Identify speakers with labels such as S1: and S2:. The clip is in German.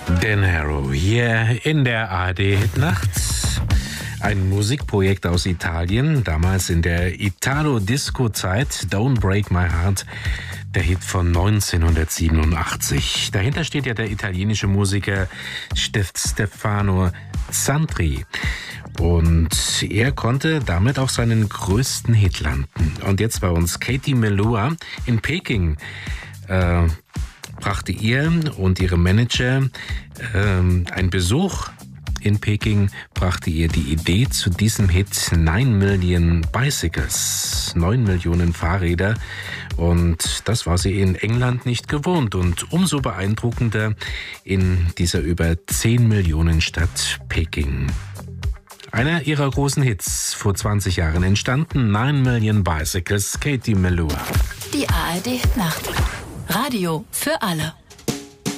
S1: Dan Harrow hier in der ARD-Hitnacht. Ein Musikprojekt aus Italien, damals in der Italo-Disco-Zeit, Don't Break My Heart, der Hit von 1987. Dahinter steht ja der italienische Musiker Stefano Zandri. Und er konnte damit auch seinen größten Hit landen. Und jetzt bei uns Katie Melua in Peking. Brachte ihr und ihre Manager ein Besuch in Peking, brachte ihr die Idee zu diesem Hit 9 Million Bicycles, 9 Millionen Fahrräder. Und das war sie in England nicht gewohnt und umso beeindruckender in dieser über 10 Millionen Stadt Peking. Einer ihrer großen Hits, vor 20 Jahren entstanden, 9 Million Bicycles, Katie Melua.
S2: Die ARD Nacht. Radio für alle.